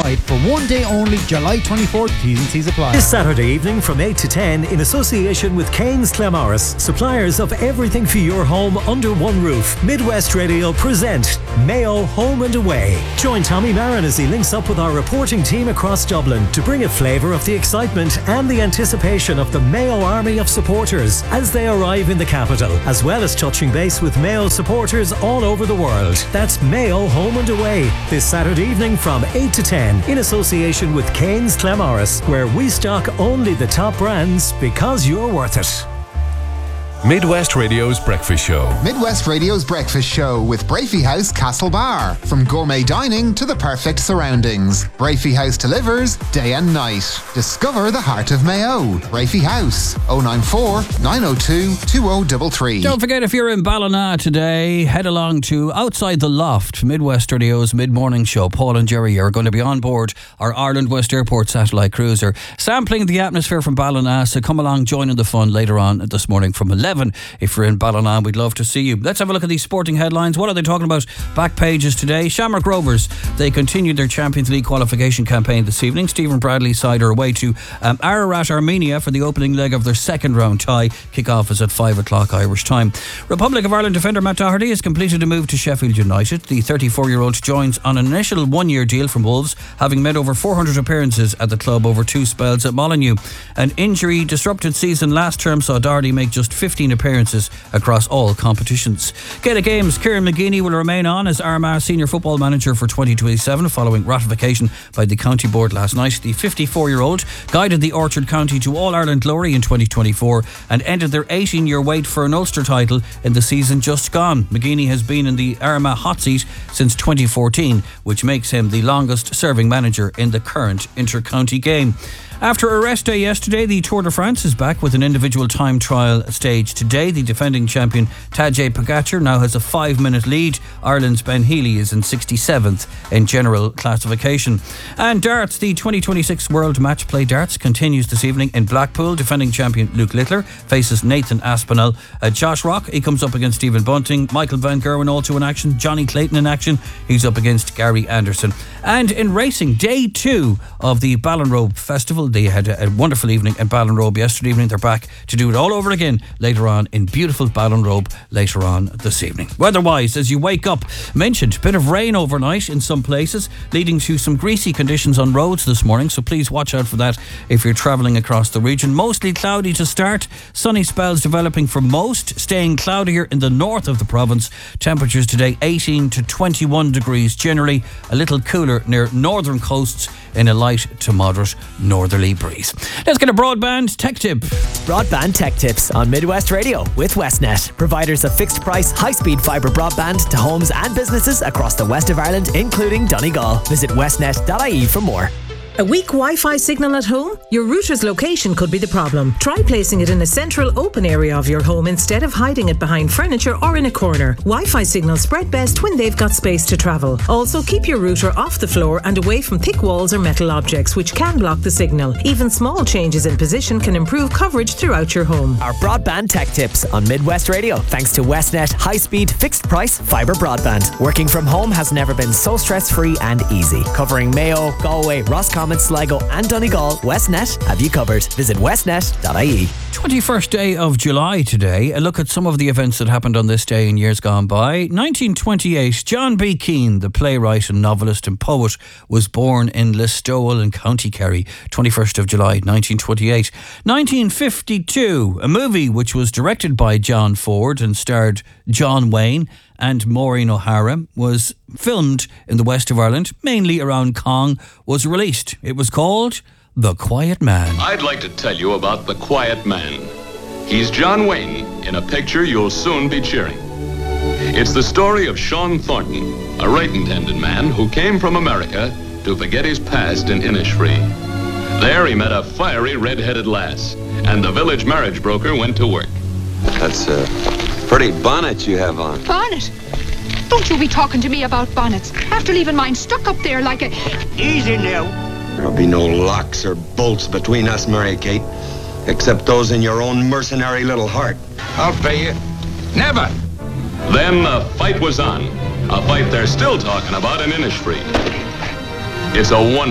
Pride for one day only, July 24th. T's and C's apply. This Saturday evening from 8 to 10 in association with Keynes Clamorris, suppliers of everything for your home under one roof. Midwest Radio present Mayo Home and Away. Join Tommy Marin as he links up with our reporting team across Dublin to bring a flavour of the excitement and the anticipation of the Mayo army of supporters as they arrive in the capital, as well as touching base with Mayo supporters all over the world. That's Mayo Home and Away this Saturday evening from 8 to 10 in association with Keynes Clamorris, where we stock only the top brands because you're worth it. Midwest Radio's Breakfast Show. Midwest Radio's Breakfast Show with Brafey House Castlebar. From gourmet dining to the perfect surroundings, Brafey House delivers day and night. Discover the heart of Mayo. Brafey House, 094 902 2033. Don't forget, if you're in Ballina today, head along to Outside the Loft, Midwest Radio's mid-morning show. Paul and Jerry are going to be on board our Ireland West Airport satellite cruiser, sampling the atmosphere from Ballina. So come along, join in the fun later on this morning from 11. If you're in Ballina, we'd love to see you. Let's have a look at these sporting headlines. What are they talking about? Back pages today. Shamrock Rovers, they continued their Champions League qualification campaign this evening. Stephen Bradley's side are away to Ararat, Armenia for the opening leg of their second round tie. Kick-off is at 5 o'clock Irish time. Republic of Ireland defender Matt Doherty has completed a move to Sheffield United. The 34-year-old joins on an initial one-year deal from Wolves, having made over 400 appearances at the club over two spells at Molineux. An injury-disrupted season last term saw Doherty make just 15 appearances across all competitions. Gaelic Games, Kieran McGeeney will remain on as Armagh senior football manager for 2027 following ratification by the county board last night. The 54-year-old guided the Orchard County to All-Ireland glory in 2024 and ended their 18-year wait for an Ulster title in the season just gone. McGeeney has been in the Armagh hot seat since 2014, which makes him the longest serving manager in the current inter-county game. After a rest day yesterday, the Tour de France is back with an individual time trial stage today. The defending champion Tadej Pogacar now has a 5-minute lead. Ireland's Ben Healy is in 67th in general classification. And darts, the 2026 World Match Play Darts continues this evening in Blackpool. Defending champion Luke Littler faces Nathan Aspinall. Josh Rock, he comes up against Stephen Bunting. Michael Van Gerwen also in action. Johnny Clayton in action. He's up against Gary Anderson. And in racing, day 2 of the Ballinrobe Festival. They had a wonderful evening in Ballinrobe yesterday evening. They're back to do it all over again later on in beautiful Ballinrobe later on this evening. Weather-wise, as you wake up, mentioned, bit of rain overnight in some places, leading to some greasy conditions on roads this morning, so please watch out for that if you're travelling across the region. Mostly cloudy to start, sunny spells developing for most, staying cloudier in the north of the province. Temperatures today 18 to 21 degrees generally, a little cooler near northern coasts in a light to moderate northerly breeze. Let's get a broadband tech tip. Broadband tech tips on Midwest Radio with Westnet, providers of fixed price, high-speed fibre broadband to homes and businesses across the west of Ireland, including Donegal. Visit westnet.ie for more. A weak Wi-Fi signal at home? Your router's location could be the problem. Try placing it in a central open area of your home instead of hiding it behind furniture or in a corner. Wi-Fi signals spread best when they've got space to travel. Also, keep your router off the floor and away from thick walls or metal objects which can block the signal. Even small changes in position can improve coverage throughout your home. Our broadband tech tips on Midwest Radio, thanks to Westnet high-speed, fixed-price fibre broadband. Working from home has never been so stress-free and easy. Covering Mayo, Galway, Roscommon, Sligo and Donegal, Westnet have you covered. Visit westnet.ie. 21st day of July today. A look at some of the events that happened on this day in years gone by. 1928, John B. Keane, the playwright and novelist and poet, was born in Listowel in County Kerry. 21st of July 1928. 1952, a movie which was directed by John Ford and starred John Wayne and Maureen O'Hara, was filmed in the west of Ireland, mainly around Cong, was released. It was called The Quiet Man. I'd like to tell you about The Quiet Man. He's John Wayne in a picture you'll soon be cheering. It's the story of Sean Thornton, a right-intended man who came from America to forget his past in Innisfree. There he met a fiery red-headed lass, and the village marriage broker went to work. That's a pretty bonnet you have on. Bonnet? Don't you be talking to me about bonnets. After leaving mine stuck up there like a... Easy now. There'll be no locks or bolts between us, Mary Kate, except those in your own mercenary little heart. I'll pay you. Never. Then the fight was on. A fight they're still talking about in Innisfree. It's a